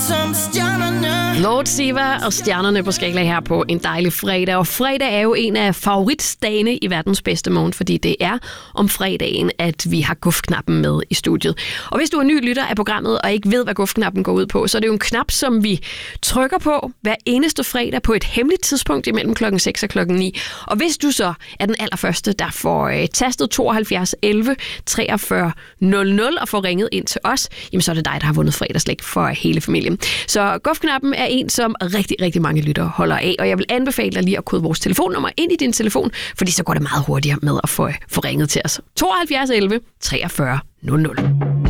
som stjernerne. Lord Siva og stjernerne på Skala her på en dejlig fredag. Og fredag er jo en af favoritdagene i verdens bedste morgen, fordi det er om fredagen, at vi har gufknappen med i studiet. Og hvis du er ny lytter af programmet og ikke ved, hvad gufknappen går ud på, så er det jo en knap, som vi trykker på hver eneste fredag på et hemmeligt tidspunkt imellem klokken 6 og klokken 9. Og hvis du så er den allerførste, der får tastet 72 11 43 00 og får ringet ind til os, jamen så er det dig, der har vundet fredagslæg for hele familien. Så gufknappen er en, som rigtig, rigtig mange lyttere holder af, og jeg vil anbefale dig lige at kode vores telefonnummer ind i din telefon, fordi så går det meget hurtigere med at få ringet til os. 72 11 43 00.